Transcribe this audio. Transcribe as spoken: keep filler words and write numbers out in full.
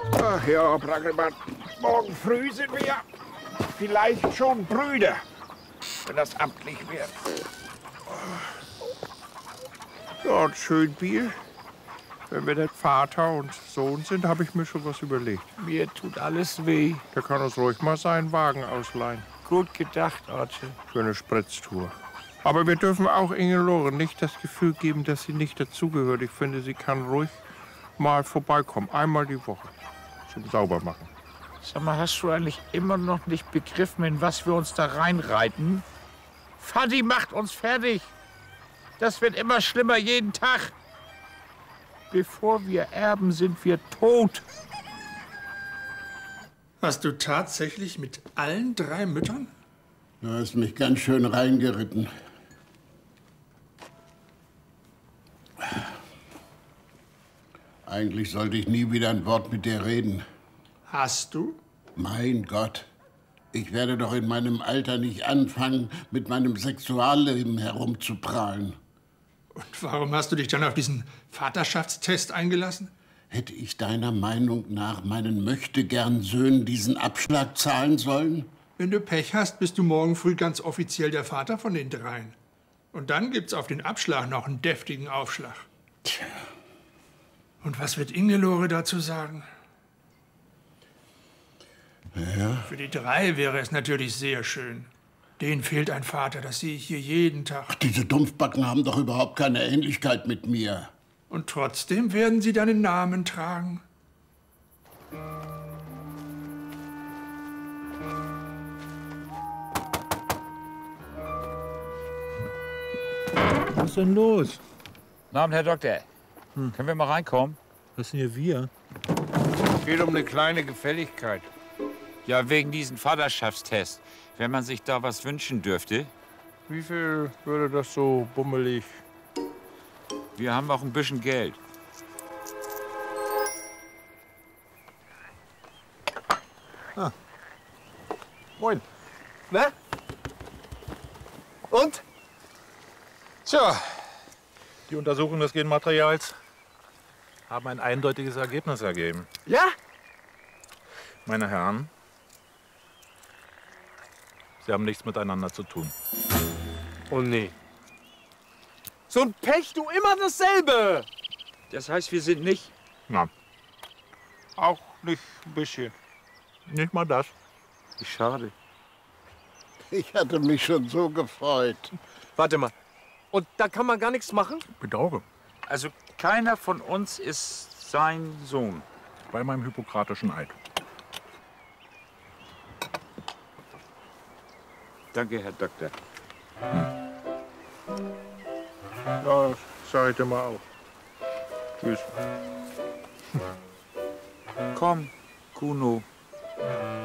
Ach ja, Brackelmann, morgen früh sind wir vielleicht schon Brüder, wenn das amtlich wird. Ja, und schön Bier. Wenn wir nicht Vater und Sohn sind, habe ich mir schon was überlegt. Mir tut alles weh. Der kann uns ruhig mal seinen Wagen ausleihen. Gut gedacht, Archie. Für eine Spritztour. Aber wir dürfen auch Ingelore nicht das Gefühl geben, dass sie nicht dazugehört. Ich finde, sie kann ruhig mal vorbeikommen. Einmal die Woche. Zum Saubermachen. Sag mal, hast du eigentlich immer noch nicht begriffen, in was wir uns da reinreiten? Vati macht uns fertig. Das wird immer schlimmer jeden Tag. Bevor wir erben, sind wir tot. Hast du tatsächlich mit allen drei Müttern? Du hast mich ganz schön reingeritten. Eigentlich sollte ich nie wieder ein Wort mit dir reden. Hast du? Mein Gott. Ich werde doch in meinem Alter nicht anfangen, mit meinem Sexualleben herumzuprahlen. Und warum hast du dich dann auf diesen Vaterschaftstest eingelassen? Hätte ich deiner Meinung nach meinen Möchtegern-Söhnen diesen Abschlag zahlen sollen? Wenn du Pech hast, bist du morgen früh ganz offiziell der Vater von den dreien. Und dann gibt's auf den Abschlag noch einen deftigen Aufschlag. Tja. Und was wird Ingelore dazu sagen? Ja. Für die drei wäre es natürlich sehr schön. Denen fehlt ein Vater, das sehe ich hier jeden Tag. Ach, diese Dumpfbacken haben doch überhaupt keine Ähnlichkeit mit mir. Und trotzdem werden sie deinen Namen tragen. Was ist denn los? Guten Abend, Herr Doktor. Hm. Können wir mal reinkommen? Was sind hier wir? Es geht um eine kleine Gefälligkeit. Ja, wegen diesem Vaterschaftstest. Wenn man sich da was wünschen dürfte. Wie viel würde das so bummelig? Wir haben auch ein bisschen Geld. Ah. Moin. Na? Und? Tja, die Untersuchung des Genmaterials haben ein eindeutiges Ergebnis ergeben. Ja? Meine Herren, Sie haben nichts miteinander zu tun. Oh nee. So ein Pech, du immer dasselbe. Das heißt, wir sind nicht... Na, Auch nicht ein bisschen. nicht mal das. Wie schade. Ich hatte mich schon so gefreut. Warte mal. Und da kann man gar nichts machen? Bedauere. Also keiner von uns ist sein Sohn. Bei meinem hippokratischen Eid. Danke, Herr Doktor. Ja, das sag ich dir mal auch. Tschüss. Komm, Kuno.